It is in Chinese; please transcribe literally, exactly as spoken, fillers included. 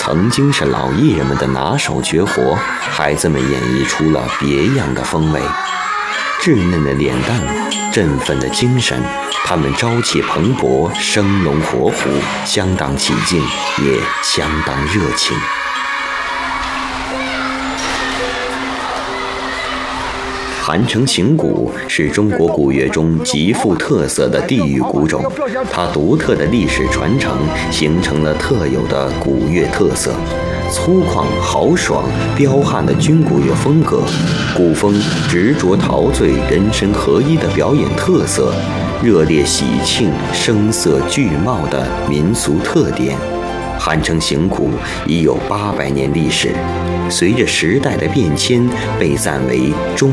曾经是老艺人们的拿手绝活，孩子们演绎出了别样的风味。稚嫩的脸蛋，振奋的精神，他们朝气蓬勃，生龙活虎，相当起劲，也相当热情。韩城行鼓是中国古乐中极富特色的地域鼓种，它独特的历史传承形成了特有的鼓乐特色，粗犷豪爽彪悍的军鼓乐风格，鼓风执着陶醉人声合一的表演特色，热烈喜庆声色俱茂的民俗特点。韩城行鼓已有八百年历史，随着时代的变迁，被赞为中